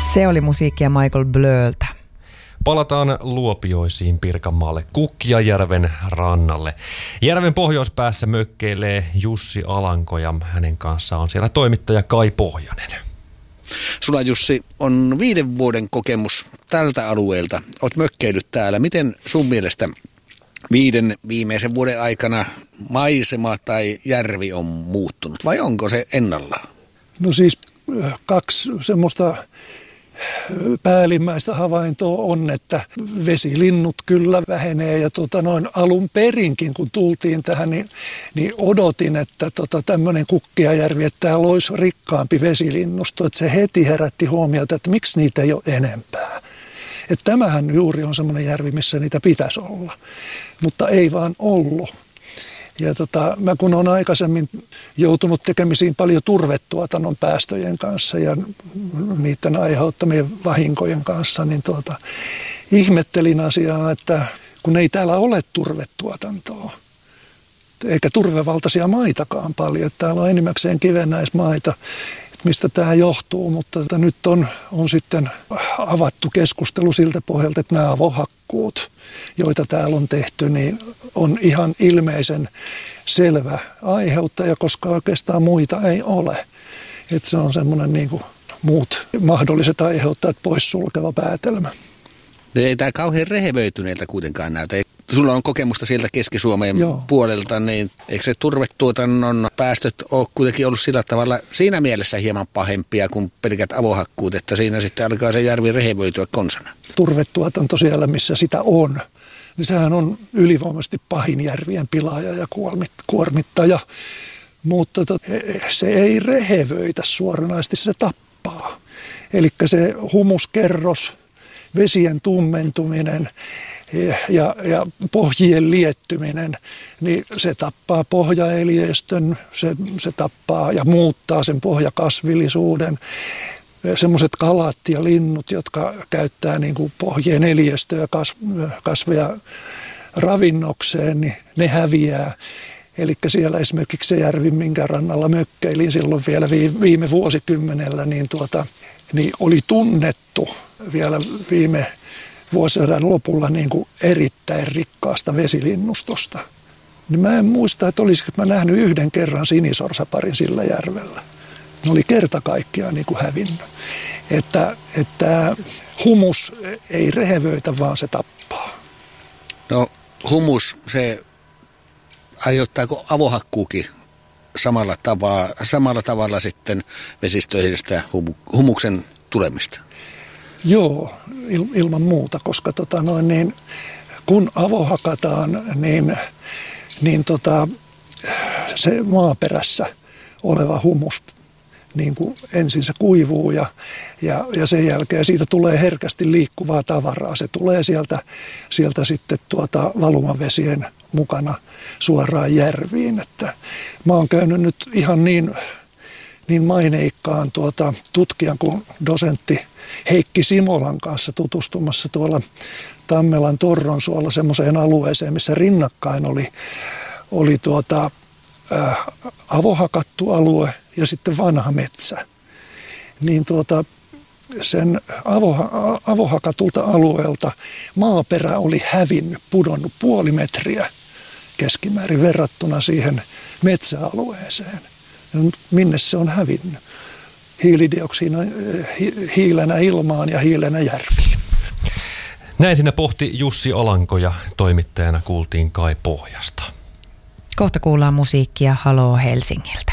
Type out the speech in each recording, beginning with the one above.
Se oli musiikkia Michael Blöltä. Palataan Luopioisiin Pirkanmaalle Kukkijajärven rannalle. Järven pohjoispäässä mökkeilee Jussi Alanko ja hänen kanssaan on siellä toimittaja Kai Pohjonen. Sulla, Jussi, on 5 vuoden kokemus tältä alueelta. Olet mökkeillyt täällä. Miten sun mielestä 5 viimeisen vuoden aikana maisema tai järvi on muuttunut vai onko se ennallaan? No siis 2 semmoista päällimmäistä havaintoa on, että vesilinnut kyllä vähenee ja alun perinkin kun tultiin tähän, niin odotin, että tämmöinen Kukkijajärvi, että täällä olisi rikkaampi vesilinnusto, että se heti herätti huomiota, että miksi niitä ei ole enempää. Että tämähän juuri on semmoinen järvi, missä niitä pitäisi olla, mutta ei vaan ollut. Ja mä kun olen aikaisemmin joutunut tekemisiin paljon turvetuotannon päästöjen kanssa ja niiden aiheuttamien vahinkojen kanssa, niin ihmettelin asiaa, että kun ei täällä ole turvetuotantoa, eikä turvevaltaisia maitakaan paljon, että täällä on enimmäkseen kivennäismaita, mistä tämä johtuu, mutta nyt on sitten avattu keskustelu siltä pohjalta, että nämä avohakkuut, joita täällä on tehty, niin on ihan ilmeisen selvä aiheuttaja, koska oikeastaan muita ei ole. Että se on semmoinen niin kuin muut mahdolliset aiheuttajat poissulkeva päätelmä. Ei tämä kauhean rehevöityneeltä kuitenkaan näytä. Sulla on kokemusta sieltä Keski-Suomen puolelta, niin eikö se turvetuotannon päästöt ole kuitenkin ollut sillä tavalla siinä mielessä hieman pahempia kuin pelkät avohakkuut, että siinä sitten alkaa se järvi rehevöityä konsana? Turvetuotanto siellä, missä sitä on, niin sehän on ylivoimaisesti pahin järvien pilaaja ja kuormittaja, mutta se ei rehevöitä suoranaisesti, se tappaa. Eli se humuskerros, vesien tummentuminen ja pohjien liettyminen, niin se tappaa pohjaeliöstön, se tappaa ja muuttaa sen pohjakasvillisuuden. Semmoiset kalat ja linnut, jotka käyttää niin kuin pohjien eliöstöä kasveja ravinnokseen, niin ne häviää. Eli siellä esimerkiksi se järvi, minkä rannalla mökkeilin silloin vielä viime vuosikymmenellä, niin oli tunnettu vielä viime vuosisadan lopulla niin kuin erittäin rikkaasta vesilinnustosta. Niin mä en muista, että olisiko mä nähnyt 1 kerran sinisorsaparin sillä järvellä. Ne oli kerta kaikkiaan niin kuin hävinnyt. Että humus ei rehevöitä, vaan se tappaa. No humus, se aiheuttaako avohakkuukin samalla tavalla sitten vesistöihin sitä humuksen tulemista? Joo, ilman muuta, koska kun avohakataan, niin se maaperässä oleva humus, niin kuin ensin se kuivuu ja sen jälkeen siitä tulee herkästi liikkuvaa tavaraa. Se tulee sieltä sitten valumavesien mukana suoraan järviin. Että mä oon käynyt nyt ihan niin maineikkaan tutkijan kuin dosentti Heikki Simolan kanssa tutustumassa tuolla Tammelan Torronsuolla semmoiseen alueeseen, missä rinnakkain oli avohakattu alue ja sitten vanha metsä. Niin sen avohakatulta alueelta maaperä oli hävinnyt, pudonnut 0,5 metriä keskimäärin verrattuna siihen metsäalueeseen. Ja minne se on hävinnyt? Hiilenä ilmaan ja hiilenä järviin. Näin siinä pohti Jussi Alanko ja toimittajana kuultiin Kai Pohjasta. Kohta kuullaan musiikkia Haloo Helsingiltä.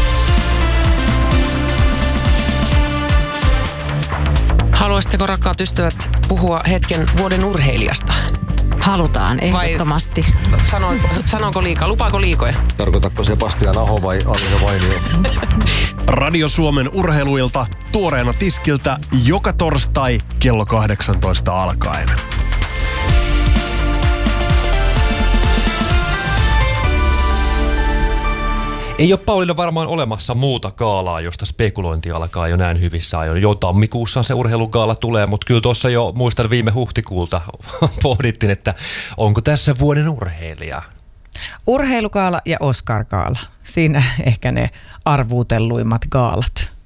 Haluaisitteko, rakkaat ystävät, puhua hetken vuoden urheilijasta? Halutaan, ehdottomasti. Sanoinko liikaa? Lupaako liikoja? Tarkoitatko Sebastian Aho vai Alisa Vainio? Radio Suomen urheiluilta tuoreena tiskiltä joka torstai kello 18 alkaen. Ei ole Paulille varmaan olemassa muuta gaalaa, josta spekulointi alkaa jo näin hyvissä ajoin. Jo tammikuussa se urheilugaala tulee, mutta kyllä tuossa jo muistan viime huhtikuulta pohdittiin, että onko tässä vuoden urheilija. Urheilugaala ja Oscar-gaala. Siinä ehkä ne arvuutelluimmat gaalat.